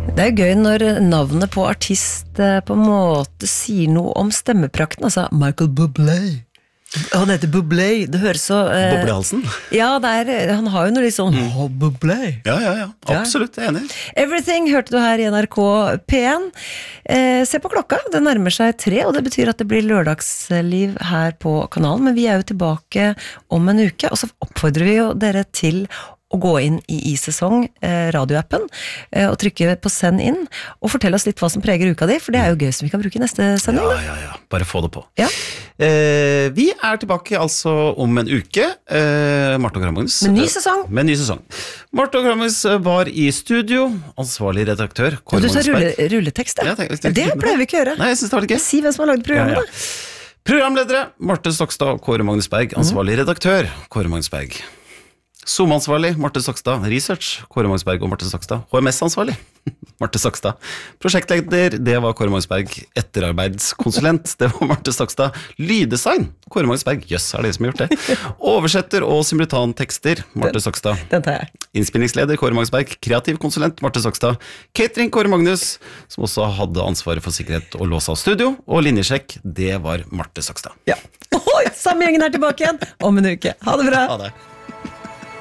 Det er gøy når navnet på artist på en måte sier noe om stemmeprakten, altså Michael Bublé. Han heter Bublé, det høres så... Boblehalsen? Ja, han har jo noe litt sånn Bublé. Ja, absolutt, jeg er enig. Everything hørte du her i NRK P1. Se på klokka, det nærmer seg 3, og det betyr at det blir lørdagsliv her på kanalen, men vi er jo tilbake om en uke, og så oppfordrer vi jo dere til å gå inn i sesong radioappen og trykke på send inn og fortelle oss litt hva som preger uka di, for det er jo gøy som vi kan bruke i neste sending. Ja, bare få det på. Ja. Vi er tilbake altså om en uke. Marte og Grammons. Med ny sesong. Marte og Grammons var i studio, ansvarlig redaktør Kåre Du sa Magnusberg. rulletekst, Ja, det pleier vi ikke å gjøre. Nei, jeg synes det var litt gøy. Si hvem som har laget programmet da. Programledere Marte Stokstad og Kåre Magnusberg, ansvarlig redaktør Kåre Magnusberg. Zoom-ansvarlig, Marte Stokstad. Research, Kåre Magnusberg og Marte Stokstad. HMS-ansvarlig, Marte Stokstad. Prosjektleder, det var Kåre Magnusberg. Etterarbeidskonsulent, det var Marte Stokstad. Lyddesign, Kåre Magnusberg. Jøss, er det som har gjort det. Oversetter og simultantekster, Marte Stokstad. Den tar jeg. Innspillingsleder, Kåre Magnusberg. Kreativ konsulent, Marte Stokstad. Catering, Kåre Magnus, som også hadde ansvaret for sikkerhet og lås av studio. Og linjesjekk, det var Marte Stokstad. Ja. Samme gjengen er tilbake igjen om en uke. Ha det bra. Ha det.